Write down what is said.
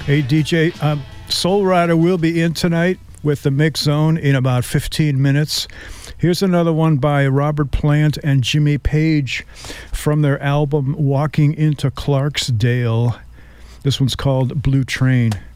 Hey, DJ, Soul Rider will be in tonight with the Mix Zone in about 15 minutes. Here's another one by Robert Plant and Jimmy Page from their album Walking into Clarksdale. This one's called Blue Train.